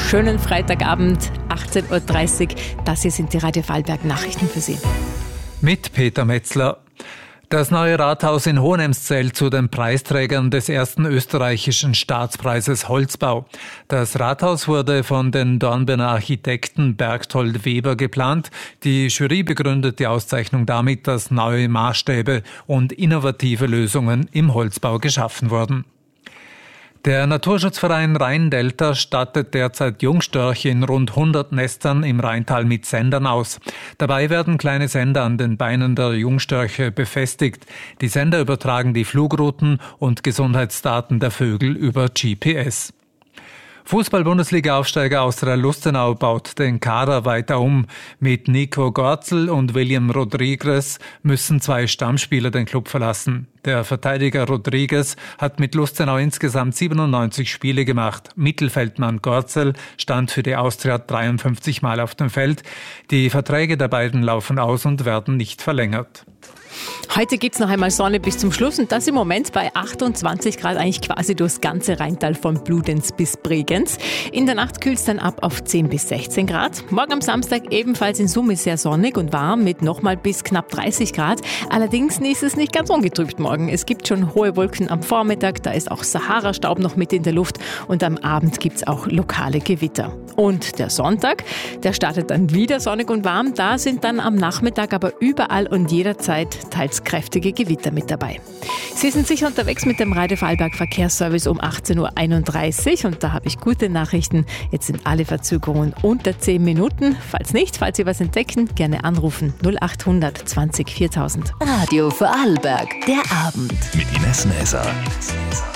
schönen Freitagabend, 18.30 Uhr. Das hier sind die Radio Vorarlberg Nachrichten für Sie. Mit Peter Metzler. Das neue Rathaus in Hohenems zählt zu den Preisträgern des ersten österreichischen Staatspreises Holzbau. Das Rathaus wurde von den Dornbirner Architekten Bergtold Weber geplant. Die Jury begründet die Auszeichnung damit, dass neue Maßstäbe und innovative Lösungen im Holzbau geschaffen wurden. Der Naturschutzverein Rhein-Delta stattet derzeit Jungstörche in rund 100 Nestern im Rheintal mit Sendern aus. Dabei werden kleine Sender an den Beinen der Jungstörche befestigt. Die Sender übertragen die Flugrouten und Gesundheitsdaten der Vögel über GPS. Fußball-Bundesliga-Aufsteiger Austria Lustenau baut den Kader weiter um. Mit Nico Gorzel und William Rodriguez müssen 2 Stammspieler den Klub verlassen. Der Verteidiger Rodriguez hat mit Lustenau insgesamt 97 Spiele gemacht. Mittelfeldmann Gorzel stand für die Austria 53 Mal auf dem Feld. Die Verträge der beiden laufen aus und werden nicht verlängert. Heute gibt's noch einmal Sonne bis zum Schluss und das im Moment bei 28 Grad, eigentlich quasi durchs ganze Rheintal von Bludenz bis Bregenz. In der Nacht kühlt's dann ab auf 10 bis 16 Grad. Morgen am Samstag ebenfalls in Summe sehr sonnig und warm mit nochmal bis knapp 30 Grad. Allerdings ist es nicht ganz ungetrübt morgen. Es gibt schon hohe Wolken am Vormittag, da ist auch Sahara-Staub noch mit in der Luft und am Abend gibt's auch lokale Gewitter. Und der Sonntag, der startet dann wieder sonnig und warm. Da sind dann am Nachmittag aber überall und jederzeit teils kräftige Gewitter mit dabei. Sie sind sicher unterwegs mit dem Radio Vorarlberg Verkehrsservice um 18.31 Uhr und da habe ich gute Nachrichten. Jetzt sind alle Verzögerungen unter 10 Minuten. Falls nicht, falls Sie was entdecken, gerne anrufen 0800 20 4000. Radio Vorarlberg, der Abend. Mit Ines Näser.